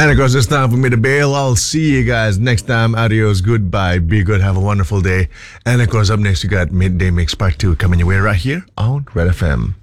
And of course, it's time for me to bail. I'll see you guys next time. Adios, goodbye, be good, have a wonderful day. And of course, up next, you got Midday Mix Part 2 coming your way right here on Red FM.